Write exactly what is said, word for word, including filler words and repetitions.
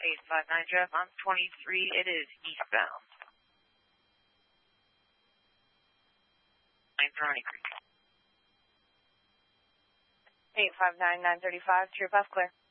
eight five nine, Jeff. I'm twenty-three. It is eastbound. nine Throwing Creek. eight five nine, nine thirty-five, True Pass Clear.